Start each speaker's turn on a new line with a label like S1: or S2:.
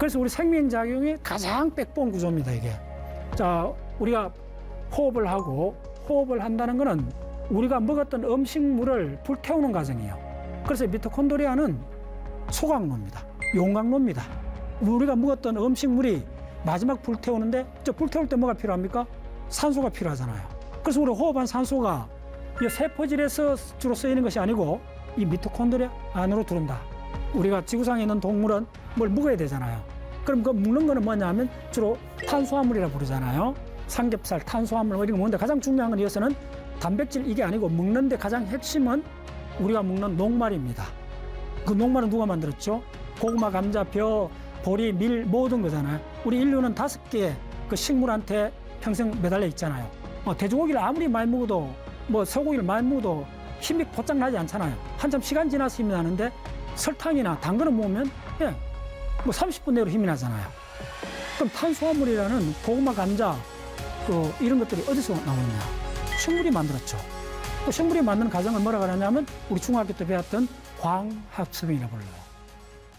S1: 그래서 우리 생명작용이 가장 백본 구조입니다, 이게. 자, 우리가 호흡을 하고 호흡을 한다는 거는 우리가 먹었던 음식물을 불태우는 과정이에요. 그래서 미토콘드리아는 소각로입니다. 용광로입니다. 우리가 먹었던 음식물이 마지막 불태우는데 저 불태울 때 뭐가 필요합니까? 산소가 필요하잖아요. 그래서 우리 호흡한 산소가 이 세포질에서 주로 쓰이는 것이 아니고 이 미토콘드리아 안으로 들어온다. 우리가 지구상에 있는 동물은 뭘 먹어야 되잖아요. 그럼 그 먹는 거는 뭐냐면 주로 탄수화물이라 부르잖아요. 삼겹살, 탄수화물 이런 거 먹는데 가장 중요한 건 이것은 단백질 이게 아니고 먹는데 가장 핵심은 우리가 먹는 녹말입니다. 그 녹말은 누가 만들었죠? 고구마, 감자, 벼, 보리, 밀 모든 거잖아요. 우리 인류는 5개의 그 식물한테 평생 매달려 있잖아요. 돼지고기를 아무리 많이 먹어도 소고기를 많이 먹어도 힘이 곧장 나지 않잖아요. 한참 시간 지나서 힘이 나는데 설탕이나 당근을 먹으면 30분 내로 힘이 나잖아요. 그럼 탄수화물이라는 고구마, 감자 이런 것들이 어디서 나오느냐? 식물이 만들었죠. 또 식물이 만드는 과정을 뭐라고 하냐면 우리 중학교 때 배웠던 광합성이라고 불러요.